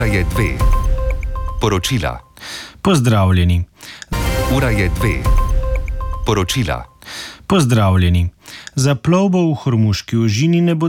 je 2. Poročila. Pozdravljeni. Ura je 2. Poročila. Pozdravljeni. Za plovbo v Hormuški ožini ne bo